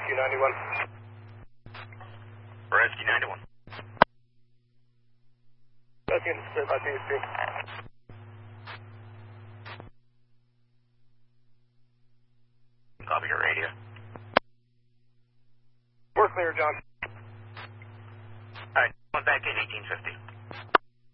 Rescue 91. Rescue 91. Rescue straight by THP. Copy your radio. We're clear, John. Alright, went back in 1850.